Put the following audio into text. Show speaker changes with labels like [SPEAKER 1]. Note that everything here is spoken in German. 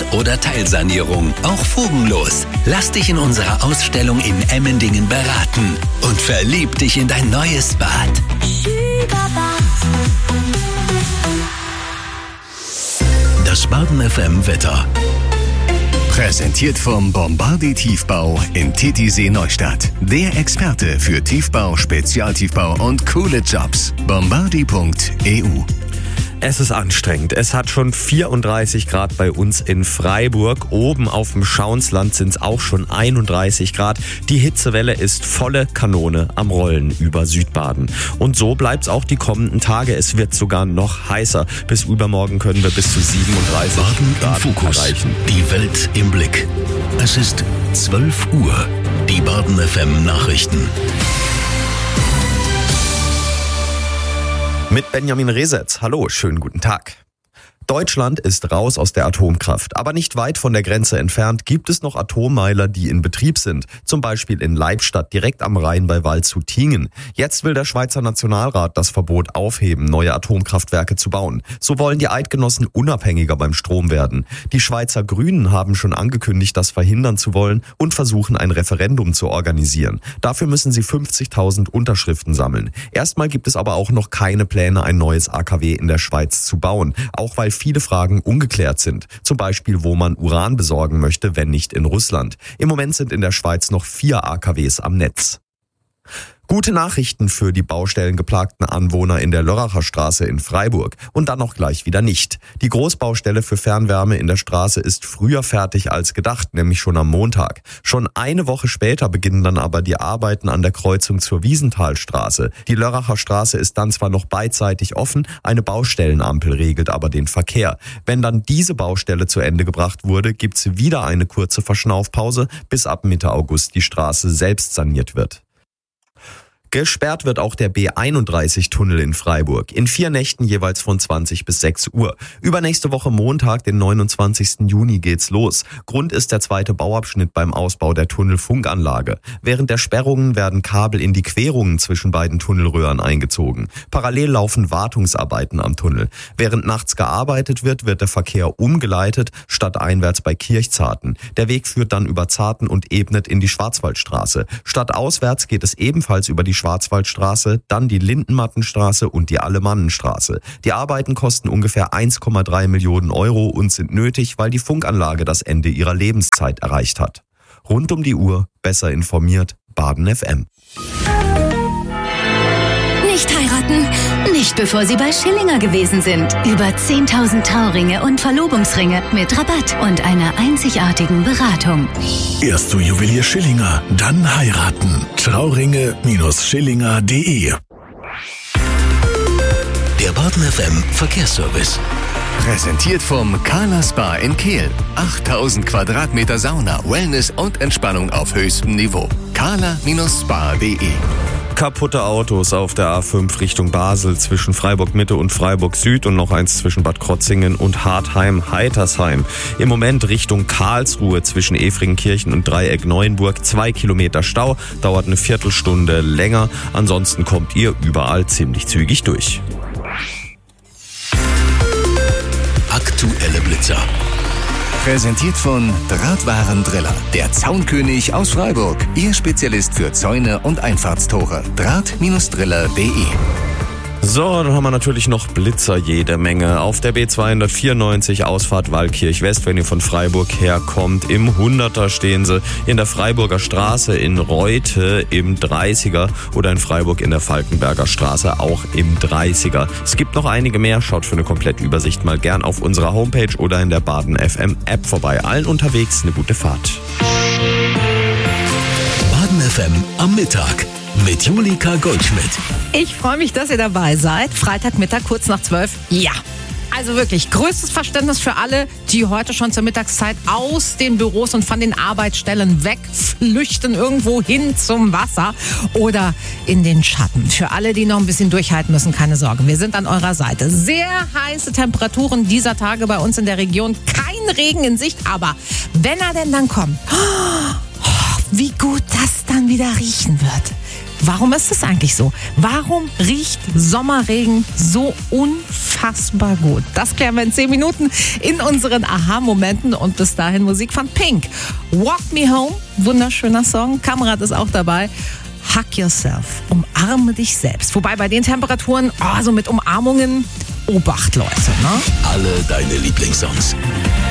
[SPEAKER 1] oder Teilsanierung, auch fugenlos. Lass dich in unserer Ausstellung in Emmendingen beraten und verlieb dich in dein neues Bad. Das Baden FM Wetter. Präsentiert vom Bombardier Tiefbau in Titisee Neustadt. Der Experte für Tiefbau, Spezialtiefbau und coole Jobs. Bombardier.eu.
[SPEAKER 2] Es ist anstrengend. Es hat schon 34 Grad bei uns in Freiburg. Oben auf dem Schauinsland sind es auch schon 31 Grad. Die Hitzewelle ist volle Kanone am Rollen über Südbaden. Und so bleibt es auch die kommenden Tage. Es wird sogar noch heißer. Bis übermorgen können wir bis zu 37
[SPEAKER 1] Baden
[SPEAKER 2] Grad
[SPEAKER 1] im Fokus.
[SPEAKER 2] erreichen.
[SPEAKER 1] Die Welt im Blick. Es ist 12 Uhr. Die Baden FM Nachrichten.
[SPEAKER 2] Mit Benjamin Resetz. Hallo, schönen guten Tag. Deutschland ist raus aus der Atomkraft, aber nicht weit von der Grenze entfernt gibt es noch Atommeiler, die in Betrieb sind. Zum Beispiel in Leibstadt, direkt am Rhein bei Waldshut-Tiengen. Jetzt will der Schweizer Nationalrat das Verbot aufheben, neue Atomkraftwerke zu bauen. So wollen die Eidgenossen unabhängiger beim Strom werden. Die Schweizer Grünen haben schon angekündigt, das verhindern zu wollen und versuchen, ein Referendum zu organisieren. Dafür müssen sie 50.000 Unterschriften sammeln. Erstmal gibt es aber auch noch keine Pläne, ein neues AKW in der Schweiz zu bauen, auch weil viele Fragen ungeklärt sind. Zum Beispiel, wo man Uran besorgen möchte, wenn nicht in Russland. Im Moment sind in der Schweiz noch 4 AKWs am Netz. Gute Nachrichten für die baustellengeplagten Anwohner in der Lörracher Straße in Freiburg und dann auch gleich wieder nicht. Die Großbaustelle für Fernwärme in der Straße ist früher fertig als gedacht, nämlich schon am Montag. Schon eine Woche später beginnen dann aber die Arbeiten an der Kreuzung zur Wiesenthalstraße. Die Lörracher Straße ist dann zwar noch beidseitig offen, eine Baustellenampel regelt aber den Verkehr. Wenn dann diese Baustelle zu Ende gebracht wurde, gibt's wieder eine kurze Verschnaufpause, bis ab Mitte August die Straße selbst saniert wird. Gesperrt wird auch der B31-Tunnel in Freiburg. In 4 Nächten jeweils von 20 bis 6 Uhr. Übernächste Woche Montag, den 29. Juni, geht's los. Grund ist der zweite Bauabschnitt beim Ausbau der Tunnelfunkanlage. Während der Sperrungen werden Kabel in die Querungen zwischen beiden Tunnelröhren eingezogen. Parallel laufen Wartungsarbeiten am Tunnel. Während nachts gearbeitet wird, wird der Verkehr umgeleitet, stadteinwärts bei Kirchzarten. Der Weg führt dann über Zarten und ebnet in die Schwarzwaldstraße. Stadtauswärts geht es ebenfalls über die Schwarzwaldstraße, dann die Lindenmattenstraße und die Allemannenstraße. Die Arbeiten kosten ungefähr 1,3 Millionen Euro und sind nötig, weil die Funkanlage das Ende ihrer Lebenszeit erreicht hat. Rund um die Uhr, besser informiert, Baden FM.
[SPEAKER 3] Nicht heiraten, nicht bevor Sie bei Schillinger gewesen sind. Über 10.000 Trauringe und Verlobungsringe mit Rabatt und einer einzigartigen Beratung.
[SPEAKER 1] Erst zu Juwelier Schillinger, dann heiraten. Trauringe-Schillinger.de. Der Baden FM Verkehrsservice. Präsentiert vom Kala Spa in Kehl. 8000 Quadratmeter Sauna, Wellness und Entspannung auf höchstem Niveau. kala-spa.de.
[SPEAKER 2] Kaputte Autos auf der A5 Richtung Basel zwischen Freiburg Mitte und Freiburg Süd und noch eins zwischen Bad Krotzingen und Hartheim-Heitersheim. Im Moment Richtung Karlsruhe zwischen Efringenkirchen und Dreieck Neuenburg 2 Kilometer Stau, dauert eine Viertelstunde länger. Ansonsten kommt ihr überall ziemlich zügig durch.
[SPEAKER 1] Aktuelle Blitzer. Präsentiert von Drahtwarendriller, der Zaunkönig aus Freiburg. Ihr Spezialist für Zäune und Einfahrtstore. Draht-driller.de.
[SPEAKER 2] So, dann haben wir natürlich noch Blitzer jede Menge. Auf der B294 Ausfahrt Waldkirch West, wenn ihr von Freiburg herkommt. Im 100er stehen sie in der Freiburger Straße, in Reute im 30er oder in Freiburg in der Falkenberger Straße auch im 30er. Es gibt noch einige mehr. Schaut für eine komplette Übersicht mal gern auf unserer Homepage oder in der Baden FM App vorbei. Allen unterwegs eine gute Fahrt.
[SPEAKER 1] Baden FM am Mittag mit Julika Goldschmidt.
[SPEAKER 4] Ich freue mich, dass ihr dabei seid. Freitagmittag, kurz nach 12. Ja, also wirklich größtes Verständnis für alle, die heute schon zur Mittagszeit aus den Büros und von den Arbeitsstellen wegflüchten, irgendwo hin zum Wasser oder in den Schatten. Für alle, die noch ein bisschen durchhalten müssen, keine Sorge, wir sind an eurer Seite. Sehr heiße Temperaturen dieser Tage bei uns in der Region. Kein Regen in Sicht, aber wenn er denn dann kommt, wie gut das dann wieder riechen wird. warum ist das eigentlich so? Warum riecht Sommerregen so unfassbar gut? Das klären wir in 10 Minuten in unseren Aha-Momenten und bis dahin Musik von Pink. Walk Me Home, wunderschöner Song. Kamerad ist auch dabei. Hug Yourself, umarme dich selbst. Wobei bei den Temperaturen, so mit Umarmungen, Obacht, Leute. Ne?
[SPEAKER 1] Alle deine Lieblingssongs.